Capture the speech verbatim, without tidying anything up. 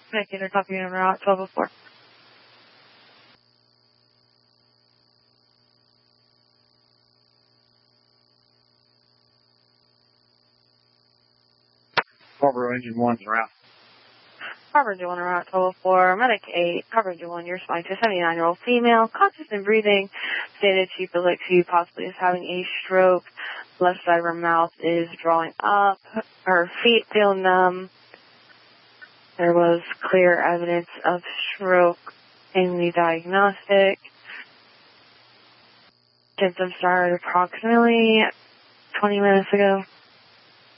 Medicator, copy unit route twelve oh four. Harbor Engine one's route. Harbor Engine one route twelve oh four, Medic eight, Harbor Engine one, you're responding to a seventy-nine-year-old female, conscious and breathing, stated she feels like she possibly is having a stroke. Left side of her mouth is drawing up, her feet feel numb. There was clear evidence of stroke in the diagnostic. Symptoms started approximately twenty minutes ago.